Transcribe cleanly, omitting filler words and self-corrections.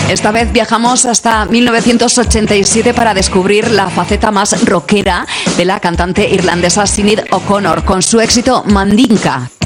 Esta vez viajamos hasta 1987 para descubrir la faceta más rockera de la cantante irlandesa Sinead O'Connor con su éxito Mandinka.